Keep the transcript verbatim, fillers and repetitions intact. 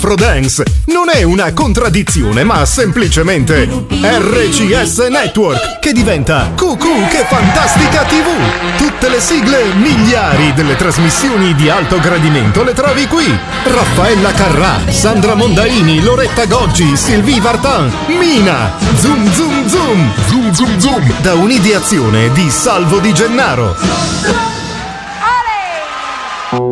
Afrodance non è una contraddizione, ma semplicemente R C S Network, che diventa Cucù che fantastica tivù. Tutte le sigle miliari delle trasmissioni di alto gradimento le trovi qui. Raffaella Carrà, Sandra Mondaini, Loretta Goggi, Sylvie Vartan, Mina, Zoom Zoom Zoom, Zoom Zoom Zoom, da un'ideazione di Salvo Di Gennaro.